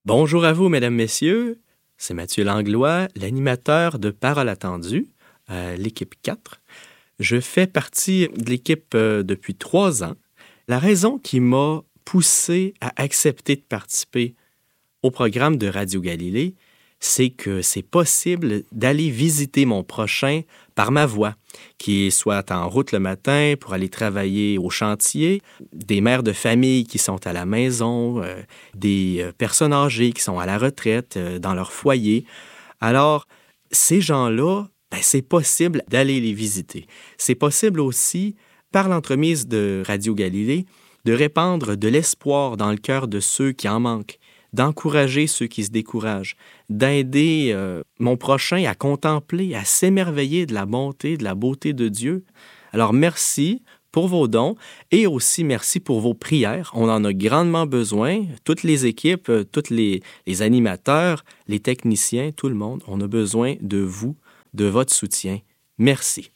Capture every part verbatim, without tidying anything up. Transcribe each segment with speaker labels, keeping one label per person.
Speaker 1: Bonjour à vous, mesdames, messieurs. C'est Mathieu Langlois, l'animateur de Parole attendue, à l'équipe quatre. Je fais partie de l'équipe euh, depuis trois ans. La raison qui m'a poussé à accepter de participer au programme de Radio Galilée, c'est que c'est possible d'aller visiter mon prochain par ma voix, qui est soit en route le matin pour aller travailler au chantier, des mères de famille qui sont à la maison, euh, des euh, personnes âgées qui sont à la retraite euh, dans leur foyer. Alors, ces gens-là, ben, c'est possible d'aller les visiter. C'est possible aussi, par l'entremise de Radio Galilée, de répandre de l'espoir dans le cœur de ceux qui en manquent, d'encourager ceux qui se découragent, d'aider euh, mon prochain à contempler, à s'émerveiller de la bonté, de la beauté de Dieu. Alors, merci pour vos dons et aussi merci pour vos prières. On en a grandement besoin. Toutes les équipes, tous les, les animateurs, les techniciens, tout le monde, on a besoin de vous, de votre soutien. Merci.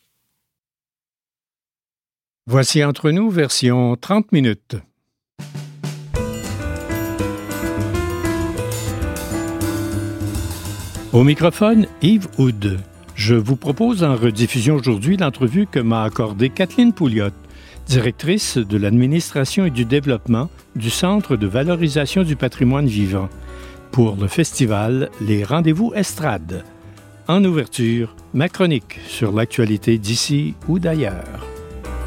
Speaker 2: Voici Entre nous, version trente minutes. Au microphone, Yves Houd. Je vous propose en rediffusion aujourd'hui l'entrevue que m'a accordée Kathleen Pouliot, directrice de l'administration et du développement du Centre de valorisation du patrimoine vivant, pour le festival Les Rendez-vous Estrade. En ouverture, ma chronique sur l'actualité d'ici ou d'ailleurs.